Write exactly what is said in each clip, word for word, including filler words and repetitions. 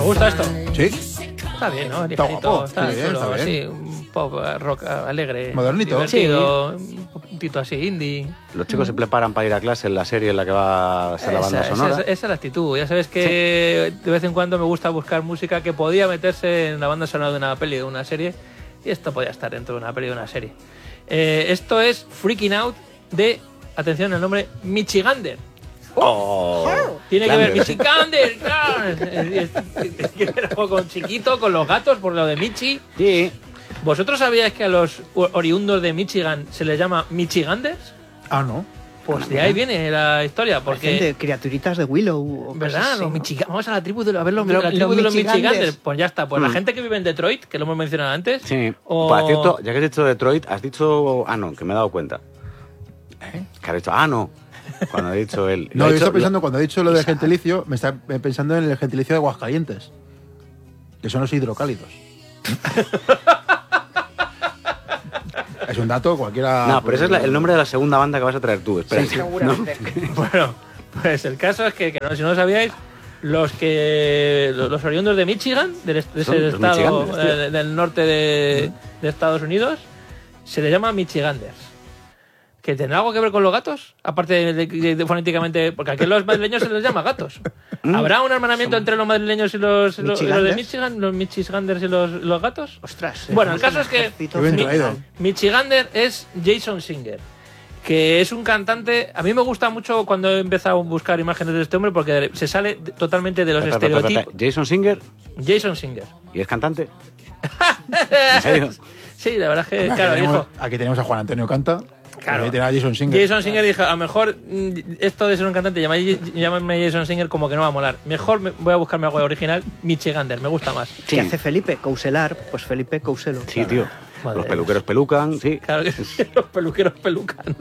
gusta esto? Sí. Está bien, ¿no? Está Ligerito, guapo. está Sí, chulo, está así, bien. un pop rock alegre. Modernito. Divertido, un puntito así, indie. Los chicos se preparan para ir a clase en la serie en la que va a ser la banda Esa, sonora. esa, esa es la actitud. Ya sabes que de vez en cuando me gusta buscar música que podía meterse en la banda sonora de una peli o de una serie. Y esto podía estar dentro de una peli o de una serie. Eh, esto es Freaking Out de, atención, el nombre Michigander. Oh, Tiene grande. que ver Michigander, claro. Tiene que ver algo con chiquito, con los gatos, por lo de Michi. Sí. ¿Vosotros sabíais que a los oriundos de Michigan se les llama Michiganders? Ah, no. Pues de ahí viene la historia, porque... Gente, criaturitas de Willow. O ¿Verdad? cosas así, Los ¿no? Michigan... Vamos a la tribu de, a ver los, Lo- la tribu los de los Michiganders. Michiganders. Pues ya está. Pues la Mm. gente que vive en Detroit, que lo hemos mencionado antes. Sí. O... Por cierto, ya que has dicho Detroit, has dicho... Ah, no, que me he dado cuenta. ¿Eh? Que has dicho... Ah, no. Cuando ha dicho él... No, Lo ha yo dicho- estaba pensando, lo- cuando he dicho lo del gentilicio, me está pensando en el gentilicio de Aguascalientes, que son los hidrocálidos. Es un dato, cualquiera... No, pero ese es la- el nombre de la segunda banda que vas a traer tú. Espera. Sí, seguramente. Bueno, pues el caso es que, que no, si no lo sabíais, los que los, los oriundos de Michigan, del, est- de Son ese los estado Michiganders, tío. eh, del norte de, de Estados Unidos, se les llama Michiganders. ¿Que tendrá algo que ver con los gatos? Aparte de, de- de fonéticamente... Porque aquí a los madrileños se les llama gatos. ¿Habrá un hermanamiento entre los madrileños y los, los, los de Michiganders. Michigan, los Michiganders y los, los gatos? Ostras. Bueno, eh, el caso es que ejército Qué bien federal. traído. Michigander es Jason Singer, que es un cantante... A mí me gusta mucho cuando he empezado a buscar imágenes de este hombre porque se sale de- totalmente de los Espera, espera, espera, estereotipos. espera. Jason Singer, Jason Singer. ¿y es cantante? ¿En serio? Sí, la verdad es que, Aquí, claro, tenemos, dijo... aquí tenemos a Juan Antonio Canta, Claro. y tenemos a Jason Singer. Jason Singer dijo, a lo mejor mm, esto de ser un cantante, llamarme llamarme Jason Singer como que no va a molar. Mejor me- voy a buscarme algo original, Michigander, me gusta más. Sí. ¿Qué hace Felipe? Couselar, pues Felipe Couselo. Sí, tío. Madre Los de peluqueros pelucan, sí. Claro que los peluqueros pelucan.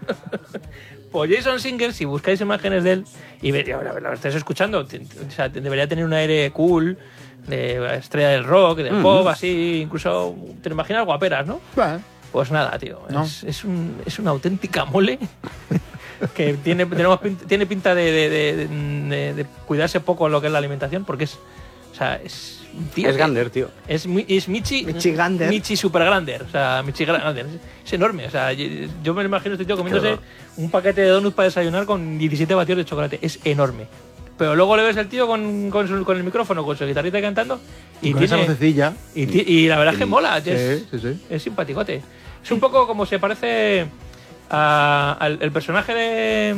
Pues Jason Singer, si buscáis imágenes de él y ve- ahora lo estáis escuchando, te- o sea, te- debería tener un aire cool, de estrella del rock, del Mm. pop, así, incluso te lo imaginas guaperas, ¿no? Bueno, Pues nada, tío, No. es, es, un, es una auténtica mole que tiene, tenemos pinta, tiene pinta de, de, de- de- de cuidarse poco en lo que es la alimentación, porque es, o sea, es un tío Es que- Gander, tío. es, mi- es Michi, Michigander. Michi Supergrander, o sea, Michigander. Es, es enorme, o sea, yo, yo me lo imagino a este tío comiéndose horror. un paquete de donuts para desayunar con diecisiete vatios de chocolate. Es enorme. Pero luego le ves el tío con, con, su- con el micrófono, con su guitarrita cantando y, y con esa tiene, vocecilla. y, ti- y la verdad es que mola, es, Sí, sí, sí. es simpaticote. Es un poco como se parece a- al el personaje de,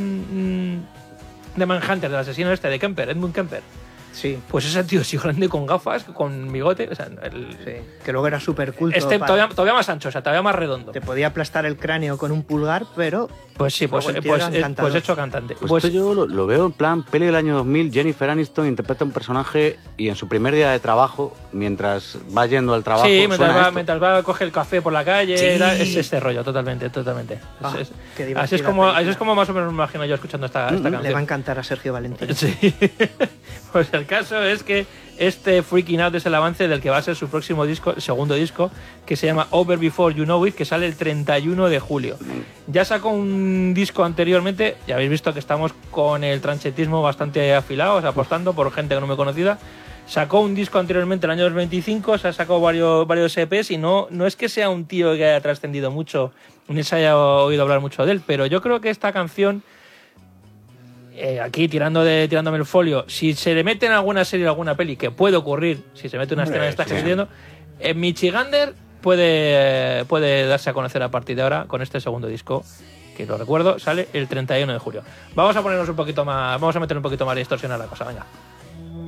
mm, de Manhunter, del asesino este, de Kemper, Edmund Kemper. Sí, Pues ese tío así grande con gafas, con bigote, o sea, el, sí. Que luego era súper culto. este para- todavía, todavía más ancho, o sea, todavía más redondo. Te podía aplastar el cráneo con un pulgar, pero Pues sí, pues, Luego el tío pues, era eh, encantador. pues hecho cantante. Pues, Pues, esto yo lo, lo veo en plan peli del año dos mil, Jennifer Aniston interpreta un personaje y en su primer día de trabajo, mientras va yendo al trabajo, sí, mientras suena va, esto. mientras va a coger el café por la calle, Sí. era- es este rollo, totalmente, totalmente. Es- Ah, es- qué así, divertida es como, película. así es como más o menos me imagino yo escuchando esta, esta Mm, mm. le va a canción. encantar a Sergio Valentín. Sí. Pues el caso es que este Freaking Out es el avance del que va a ser su próximo disco, el segundo disco, que se llama Over Before You Know It, que sale el treinta y uno de julio. Ya sacó un disco anteriormente, ya habéis visto que estamos con el tranchetismo bastante afilados, apostando por gente que no me conocida. Sacó un disco anteriormente el año dos mil veinticinco, se ha sacado varios, varios E Pes y no, no es que sea un tío que haya trascendido mucho, ni se haya oído hablar mucho de él, pero yo creo que esta canción... Eh, aquí tirando de, tirándome el folio, si se le mete en alguna serie o alguna peli, que puede ocurrir, si se mete una Hombre, escena de estas que sí. estoy diciendo, en Michigander puede, puede darse a conocer a partir de ahora con este segundo disco, que lo recuerdo, sale el treinta y uno de julio. Vamos a ponernos un poquito más, vamos a meter un poquito más de distorsión a la cosa, venga.